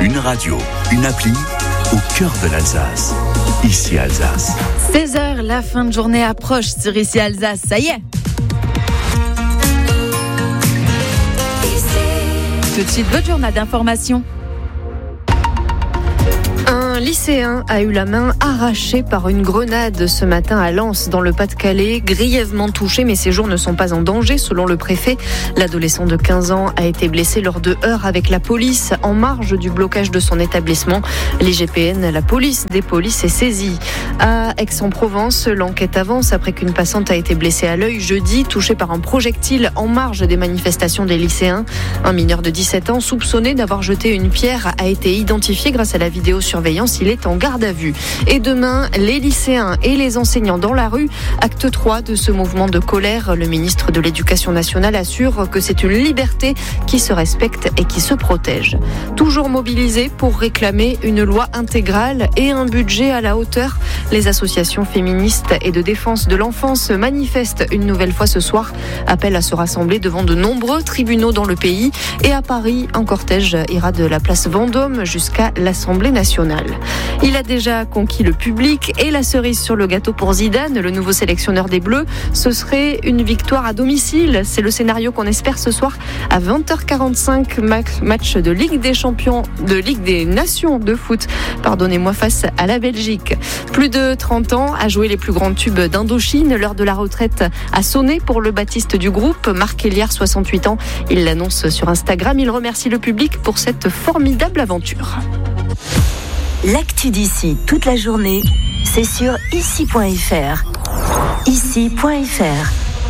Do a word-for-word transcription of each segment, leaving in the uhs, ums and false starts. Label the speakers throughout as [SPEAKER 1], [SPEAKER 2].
[SPEAKER 1] Une radio, une appli au cœur de l'Alsace. Ici Alsace.
[SPEAKER 2] seize heures, la fin de journée approche sur Ici Alsace. Ça y est. Tout de suite, votre journal d'information.
[SPEAKER 3] Un lycéen a eu la main arrachée par une grenade ce matin à Lens, dans le Pas-de-Calais. Grièvement touché, mais ses jours ne sont pas en danger, selon le préfet. L'adolescent de quinze ans a été blessé lors de heurts avec la police en marge du blocage de son établissement. L'I G P N, la police des polices, est saisie. À Aix-en-Provence, l'enquête avance après qu'une passante a été blessée à l'œil jeudi, touchée par un projectile en marge des manifestations des lycéens. Un mineur de dix-sept ans, soupçonné d'avoir jeté une pierre, a été identifié grâce à la vidéosurveillance. Il est en garde à vue. Et demain, les lycéens et les enseignants dans la rue, acte trois de ce mouvement de colère. Le ministre de l'Éducation nationale assure que c'est une liberté qui se respecte et qui se protège. Toujours mobilisés pour réclamer une loi intégrale et un budget à la hauteur. Les associations féministes et de défense de l'enfance manifestent une nouvelle fois ce soir. Appellent à se rassembler devant de nombreux tribunaux dans le pays. Et à Paris, un cortège ira de la place Vendôme jusqu'à l'Assemblée nationale. Il a déjà conquis le public et la cerise sur le gâteau pour Zidane, le nouveau sélectionneur des Bleus. Ce serait une victoire à domicile. C'est le scénario qu'on espère ce soir à vingt heures quarante-cinq, match de Ligue des Champions, de Ligue des Nations de foot, pardonnez-moi, face à la Belgique. Plus de trente ans à jouer les plus grands tubes d'Indochine. L'heure de la retraite a sonné pour le Baptiste du groupe. Marc Héliard, soixante-huit ans, il l'annonce sur Instagram. Il remercie le public pour cette formidable aventure.
[SPEAKER 4] L'actu d'ici toute la journée, c'est sur ici point f r. ici point f r.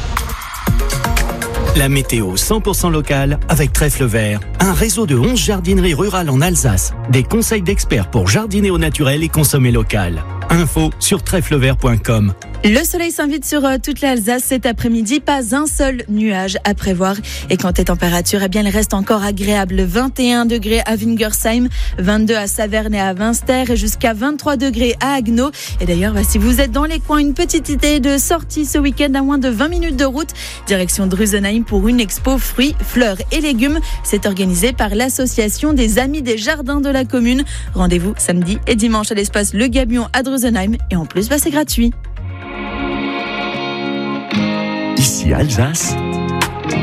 [SPEAKER 5] La météo cent pour cent locale avec Trèfle Vert, un réseau de onze jardineries rurales en Alsace. Des conseils d'experts pour jardiner au naturel et consommer local. Info sur trèfle vert point com.
[SPEAKER 2] Le soleil s'invite sur euh, toute l'Alsace cet après-midi. Pas un seul nuage à prévoir. Et quant aux températures, eh bien, elles restent encore agréables. vingt et un degrés à Wingersheim, vingt-deux à Saverne et à Münster et jusqu'à vingt-trois degrés à Haguenau. Et d'ailleurs, bah, si vous êtes dans les coins, une petite idée de sortie ce week-end à moins de vingt minutes de route. Direction Drusenheim pour une expo fruits, fleurs et légumes. C'est organisé par l'association des Amis des Jardins de la commune. Rendez-vous samedi et dimanche à l'espace Le Gabion à Drusenheim. Et en plus, bah, c'est gratuit.
[SPEAKER 1] Ici Alsace,